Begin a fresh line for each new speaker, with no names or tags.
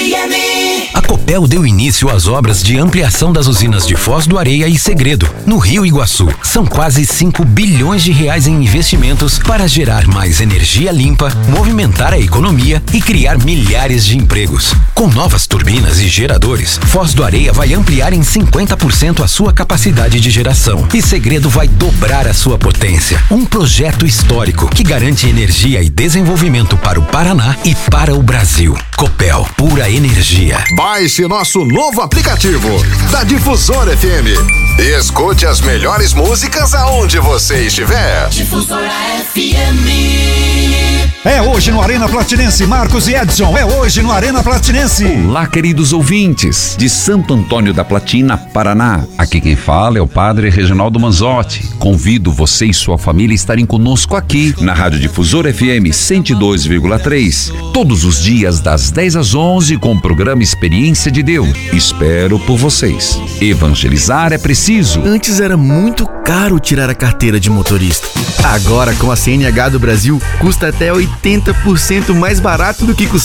FM.
A Copel deu início às obras de ampliação das usinas de Foz do Areia e Segredo, no Rio Iguaçu. São quase 5 bilhões de reais em investimentos para gerar mais energia limpa, movimentar a economia e criar milhares de empregos. Com novas turbinas e geradores, Foz do Areia vai ampliar em 50% a sua capacidade de geração e Segredo vai dobrar a sua potência. Um projeto histórico que garante energia e desenvolvimento para o Paraná e para o Brasil. Copel, pura energia.
Baixe nosso novo aplicativo da Difusora FM e escute as melhores músicas aonde você estiver.
Difusora FM.
É hoje no Arena Platinense, Marcos e Edson, é hoje no Arena Platinense.
Olá, queridos ouvintes de Santo Antônio da Platina, Paraná. Aqui quem fala é o Padre Reginaldo Manzotti. Convido você e sua família a estarem conosco aqui na Rádio Difusora FM 102,3, todos os dias das 10 às 11 com o programa Experiência de Deus. Espero por vocês. Evangelizar é preciso.
Antes era muito caro tirar a carteira de motorista. Agora, com a CNH do Brasil, custa até 80% mais barato do que custava